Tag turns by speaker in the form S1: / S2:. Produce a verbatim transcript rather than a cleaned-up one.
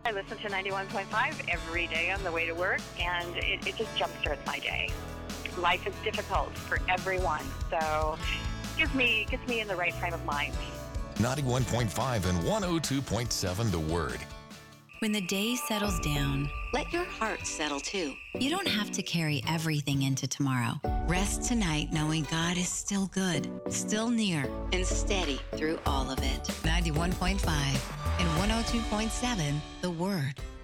S1: I listen to ninety-one point five every day on the way to work, and it, it just jumpstarts my day. Life is difficult for everyone, so it gives me, gets me in the right frame of mind.
S2: ninety-one point five and one oh two point seven The Word.
S3: When the day settles down,
S4: let your heart settle too.
S3: You don't have to carry everything into tomorrow. Rest tonight knowing God is still good, still near,
S4: and steady through all of it.
S3: ninety-one point five and one oh two point seven The Word.